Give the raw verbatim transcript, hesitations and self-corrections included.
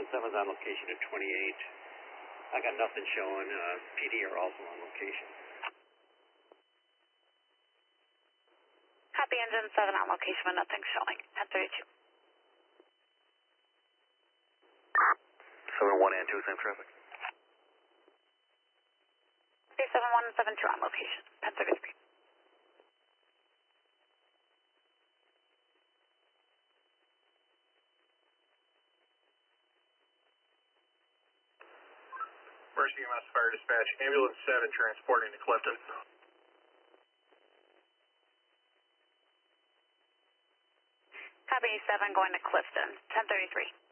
seven's on location at twenty-eight. I got nothing showing. Uh, P D are also on location. Copy, engine seven on location with nothing showing. ten thirty-two. seven one and two, same traffic. three seven one and seven two on location. ten thirty-three. Mercy E M S Fire Dispatch, ambulance seven transporting to Clifton. Copy, seven going to Clifton. ten thirty-three.